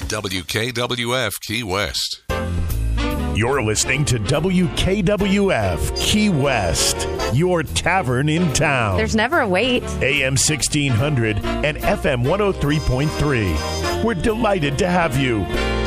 WKWF Key West. You're listening to WKWF Key West, your tavern in town. There's never a wait. AM 1600 and FM 103.3. We're delighted to have you.